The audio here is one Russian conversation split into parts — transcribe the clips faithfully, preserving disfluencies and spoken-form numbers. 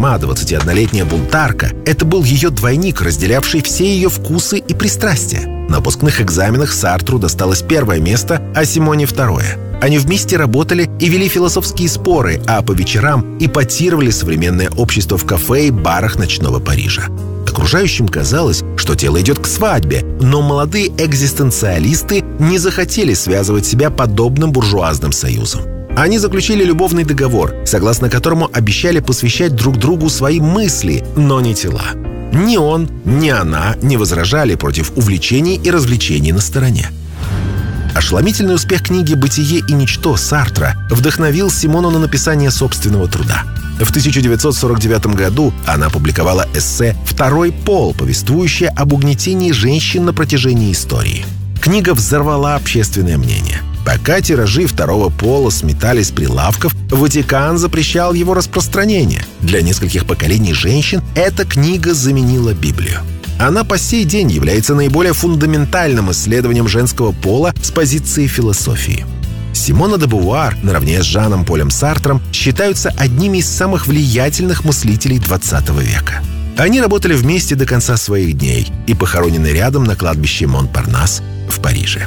сама двадцатиоднолетняя бунтарка — это был ее двойник, разделявший все ее вкусы и пристрастия. На выпускных экзаменах Сартру досталось первое место, а Симоне — второе. Они вместе работали и вели философские споры, а по вечерам эпатировали современное общество в кафе и барах ночного Парижа. Окружающим казалось, что дело идет к свадьбе, но молодые экзистенциалисты не захотели связывать себя подобным буржуазным союзом. Они заключили любовный договор, согласно которому обещали посвящать друг другу свои мысли, но не тела. Ни он, ни она не возражали против увлечений и развлечений на стороне. Ошеломительный успех книги «Бытие и ничто» Сартра вдохновил Симону на написание собственного труда. В тысяча девятьсот сорок девятом году она опубликовала эссе «Второй пол», повествующее об угнетении женщин на протяжении истории. Книга взорвала общественное мнение. Пока тиражи второго пола сметали с прилавков, Ватикан запрещал его распространение. Для нескольких поколений женщин эта книга заменила Библию. Она по сей день является наиболее фундаментальным исследованием женского пола с позиции философии. Симона де Бувуар, наравне с Жаном Полем Сартром, считаются одними из самых влиятельных мыслителей двадцатого века. Они работали вместе до конца своих дней и похоронены рядом на кладбище Монпарнас в Париже.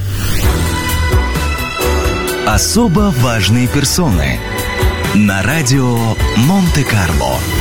Особо важные персоны на радио Монте-Карло.